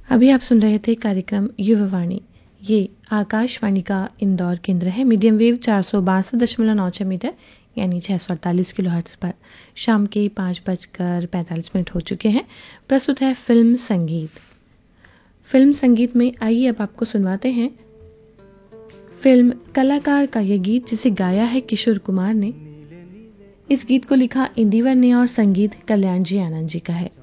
अभी आप सुन रहे थे कार्यक्रम युवावाणी। ये आकाशवाणी का इंदौर केंद्र है। मीडियम वेव 462.96 मीटर यानी 648 किलोहर्ट्ज़ पर शाम के 5:45 हो चुके हैं। प्रस्तुत है फिल्म संगीत। फिल्म संगीत में आइए अब आपको सुनवाते हैं फिल्म कलाकार का ये गीत, जिसे गाया है किशोर कुमार ने। इस गीत को लिखा इंदिवर ने और संगीत कल्याण जी आनंद जी का है।